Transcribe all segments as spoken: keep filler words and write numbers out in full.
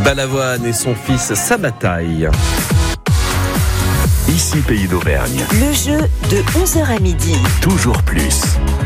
Balavoine et son fils Sabataille. Ici Pays d'Auvergne. Le jeu de onze heures à midi. Toujours plus.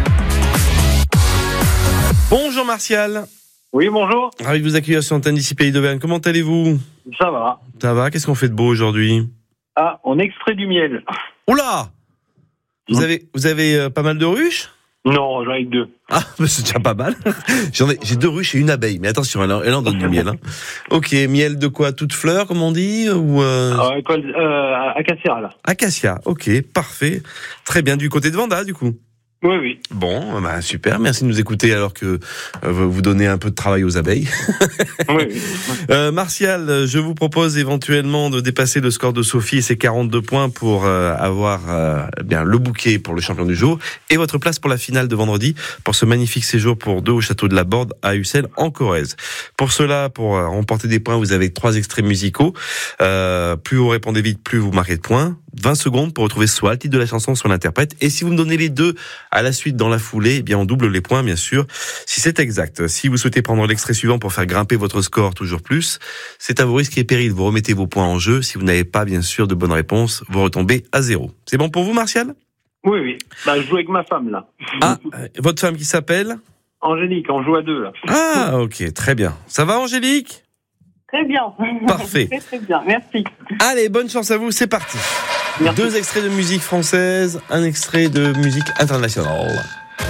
Bonjour Martial. Oui, bonjour. Ravi de vous accueillir sur l'antenne d'Ici Pays d'Auvergne. Comment allez-vous ? Ça va. Ça va ? Qu'est-ce qu'on fait de beau aujourd'hui ? Ah, on extrait du miel. Oula ! Vous Mmh. avez, vous avez euh, pas mal de ruches ? Non, j'en ai que deux. Ah, bah c'est déjà pas mal. J'en ai, j'ai deux ruches et une abeille. Mais attention, elle en, elle en donne du miel. Hein. Ok, miel de quoi ? Toute fleur, comme on dit ? Ou euh... Ah, école, euh, Acacia, là. Acacia, ok, parfait. Très bien, du côté de Vanda, du coup. Oui, oui. Bon, bah super, merci de nous écouter alors que euh, vous donnez un peu de travail aux abeilles. oui, oui. Euh, Martial, je vous propose éventuellement de dépasser le score de Sophie et ses quarante-deux points pour euh, avoir euh, bien le bouquet pour le champion du jour et votre place pour la finale de vendredi pour ce magnifique séjour pour deux au château de la Borde à Ussel en Corrèze. Pour cela, pour euh, remporter des points, vous avez trois extraits musicaux. Euh, plus vous répondez vite, plus vous marquez de points. vingt secondes pour retrouver soit le titre de la chanson, soit l'interprète. Et si vous me donnez les deux à la suite dans la foulée, eh bien on double les points, bien sûr, si c'est exact. Si vous souhaitez prendre l'extrait suivant pour faire grimper votre score toujours plus, c'est à vos risques et périls. Vous remettez vos points en jeu. Si vous n'avez pas, bien sûr, de bonnes réponses, vous retombez à zéro. C'est bon pour vous, Martial ? Oui, oui. Bah, je joue avec ma femme, là. Ah, euh, votre femme qui s'appelle ? Angélique, on joue à deux, là. Ah, ok, très bien. Ça va, Angélique ? Très bien. Parfait. Très, très bien, merci. Allez, bonne chance à vous, c'est parti. Merci. Deux extraits de musique française, un extrait de musique internationale.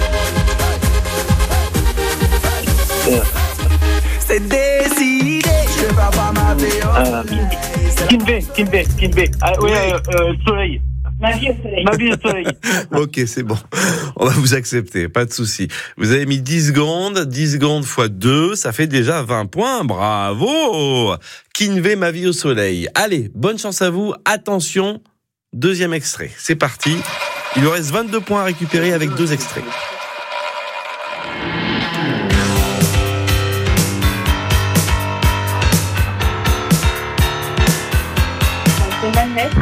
C'est décidé, je vais pas m'appeler. Euh, Kinvé, Kinvé, Kinvé. Ah, oui, euh, euh, soleil. Ma vie au soleil. Ma vie au soleil. Ok, c'est bon. On va vous accepter, pas de souci. Vous avez mis dix secondes, dix secondes fois deux, ça fait déjà vingt points. Bravo! Kinvé, ma vie au soleil. Allez, bonne chance à vous. Attention, deuxième extrait. C'est parti. Il vous reste vingt-deux points à récupérer avec deux extraits. C'est Madness.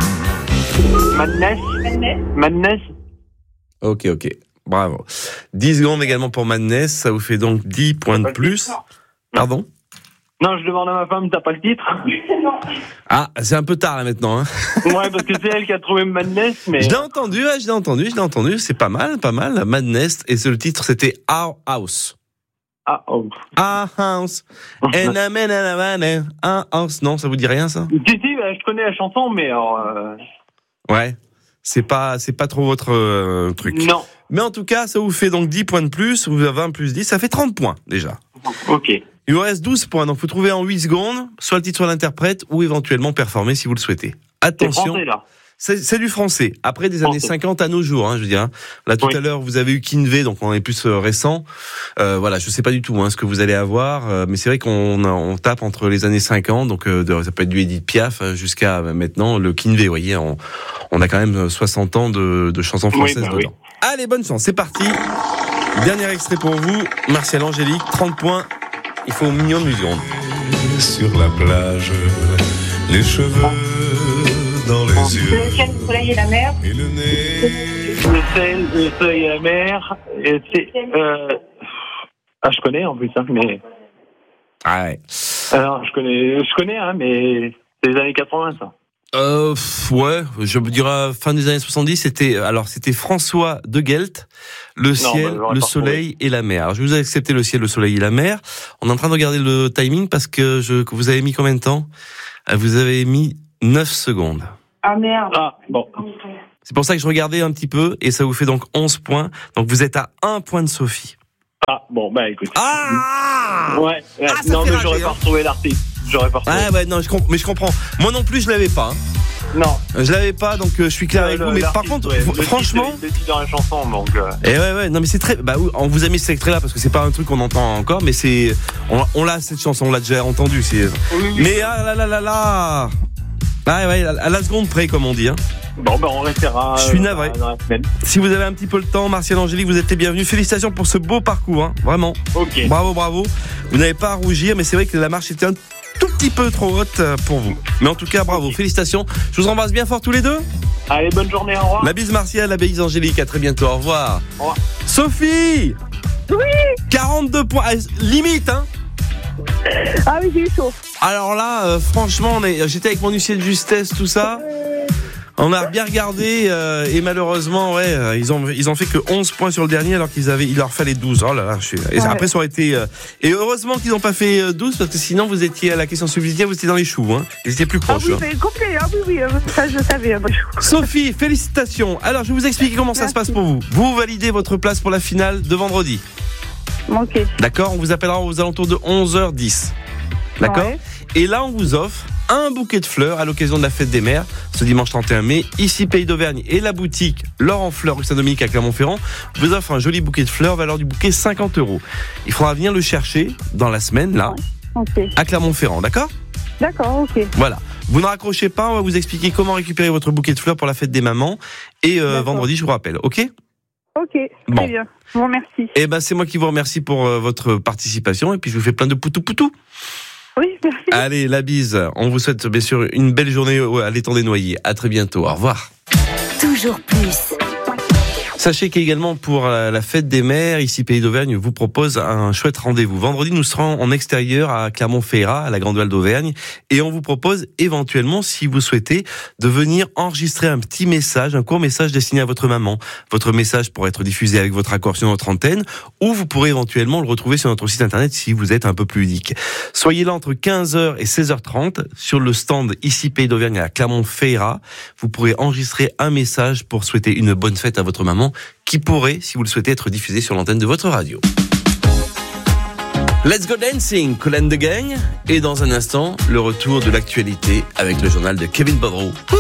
Madness. Madness. Madness. Ok, ok. Bravo. dix secondes également pour Madness. Ça vous fait donc dix points de plus. Pardon? Non, je demande à ma femme, t'as pas le titre? Non. Ah, c'est un peu tard là maintenant. Hein. Ouais, parce que c'est elle qui a trouvé Madness, mais... Je l'ai entendu, ouais, je l'ai entendu, je l'ai entendu. C'est pas mal, pas mal. Madness. Et le titre, c'était Our House. Ah, oh. Our House. And I'm in a man, Our House. Non, ça vous dit rien, ça? Si, si, bah, je connais la chanson, mais alors... Euh... Ouais. C'est pas, c'est pas trop votre euh, truc. Non. Mais en tout cas, ça vous fait donc dix points de plus. Vous avez vingt plus dix. Ça fait trente points, déjà. Ok. Il vous reste douze points, donc vous trouvez en huit secondes, soit le titre, soit l'interprète, ou éventuellement performer si vous le souhaitez. C'est Attention, français, là. c'est, c'est du français. Après des années Français. cinquante à nos jours, hein, je veux dire. Hein. Là, tout Oui. à l'heure, vous avez eu Kinvé, donc on est plus euh, récent. Euh, voilà, je sais pas du tout hein, ce que vous allez avoir, euh, mais c'est vrai qu'on on tape entre les années cinquante, donc euh, de, ça peut être du Edith Piaf euh, jusqu'à euh, maintenant le Kinvé. Vous voyez, on, on a quand même soixante ans de, de chansons françaises Oui, bah dedans. Allez, bonne chance, c'est parti. Dernier extrait pour vous, Martial Angélique, trente points. Il faut au minimum une seconde. Sur la plage, les cheveux dans les Le yeux ciel, le soleil et la mer. et le nez. Le sel, le soleil et la mer, et c'est... Euh... Ah, je connais, en plus, hein, mais... Ah ouais. Alors, je connais, je connais, hein, mais c'est les années quatre-vingts, ça. Euh, ouais, je me dirais fin des années soixante-dix, c'était, alors c'était François de Gelt, le ciel, bah, j'aurais le pas soleil et la mer. Alors, je vous ai accepté le ciel, le soleil et la mer. On est en train de regarder le timing parce que je, que vous avez mis combien de temps? Vous avez mis neuf secondes. Ah merde. Ah, bon. C'est pour ça que je regardais un petit peu et ça vous fait donc onze points. Donc vous êtes à un point de Sophie. Ah, bon, bah, écoute. Ah! Ouais, ouais. Ah, ça non, fait mais rager, j'aurais hein. pas retrouvé l'artiste. J'aurais pas retrouvé. Ah ouais, non, je comprends, mais je comprends. Moi non plus, je l'avais pas. Hein. Non. Je l'avais pas, donc euh, je suis clair avec Le- vous. Mais par l'artiste, contre, ouais. f- Le franchement. titre, Le titre dans la chanson, donc... Euh... Et ouais, ouais, non, mais c'est très. Bah, oui, on vous a mis cet extrait-là parce que c'est pas un truc qu'on entend encore, mais c'est. On, on l'a, cette chanson, on l'a déjà entendu. C'est... Oui, oui. Mais ah là là là là. Ah ouais, à la seconde près, comme on dit. Hein. Bon, ben, on restera... Je suis euh, navré. Dans la semaine. Si vous avez un petit peu le temps, Martial Angélique, vous êtes les bienvenus. Félicitations pour ce beau parcours, hein, vraiment. Ok. Bravo, bravo. Vous n'avez pas à rougir, mais c'est vrai que la marche était un tout petit peu trop haute pour vous. Mais en tout cas, bravo, félicitations. Je vous embrasse bien fort tous les deux. Allez, bonne journée, au revoir. La bise Martial, la bise Angélique, à très bientôt, au revoir. Au revoir. Sophie. Oui. quarante-deux points, ah, limite, hein. Ah oui, j'ai eu chaud. Alors là, euh, franchement, on est, j'étais avec mon huissier de justesse, tout ça. On a bien regardé euh, et malheureusement, ouais, euh, ils ont ils ont fait que onze points sur le dernier alors qu'ils avaient, il leur fallait douze. Oh là là, je suis. Et Ouais. après, ça aurait été. Euh, et heureusement qu'ils n'ont pas fait euh, douze parce que sinon, vous étiez à la question subsidiaire, vous étiez dans les choux, hein. Ils étaient plus Ah proches. oui, hein. c'est complet. Ah oui, oui, euh, ça je savais. euh, Sophie, félicitations. Alors, je vais vous expliquer comment ça se passe pour vous. Vous validez votre place pour la finale de vendredi. Ok. D'accord ? On vous appellera aux alentours de onze heures dix. D'accord ? Ouais. Et là, on vous offre un bouquet de fleurs à l'occasion de la fête des mères, ce dimanche trente et un mai, ici Pays d'Auvergne. Et la boutique L'Or en Fleurs, rue Saint-Dominique à Clermont-Ferrand, vous offre un joli bouquet de fleurs, valeur du bouquet cinquante euros. Il faudra venir le chercher dans la semaine, là, Ok. à Clermont-Ferrand, d'accord ? D'accord, ok. Voilà. Vous ne raccrochez pas, on va vous expliquer comment récupérer votre bouquet de fleurs pour la fête des mamans. Et euh, D'accord. vendredi, je vous rappelle, ok ? Ok, très Bon. bien. Je vous remercie. Eh ben, c'est moi qui vous remercie pour euh, votre participation et puis je vous fais plein de poutou-poutou. Oui, merci. Allez, la bise. On vous souhaite bien sûr une belle journée à l'étang des Noyers. À très bientôt. Au revoir. Toujours plus. Sachez qu'également pour la fête des mères, ici Pays d'Auvergne vous propose un chouette rendez-vous. Vendredi, nous serons en extérieur à Clermont-Ferrand, à la Grande Halle d'Auvergne, et on vous propose éventuellement, si vous souhaitez, de venir enregistrer un petit message, un court message destiné à votre maman. Votre message pourrait être diffusé avec votre accord sur notre antenne, ou vous pourrez éventuellement le retrouver sur notre site internet si vous êtes un peu plus ludique. Soyez là entre quinze heures et seize heures trente sur le stand ici Pays d'Auvergne à Clermont-Ferrand. Vous pourrez enregistrer un message pour souhaiter une bonne fête à votre maman, qui pourrait, si vous le souhaitez, être diffusé sur l'antenne de votre radio. Let's go dancing, Colin de Gang. Et dans un instant, le retour de l'actualité avec le journal de Kevin Bodrow.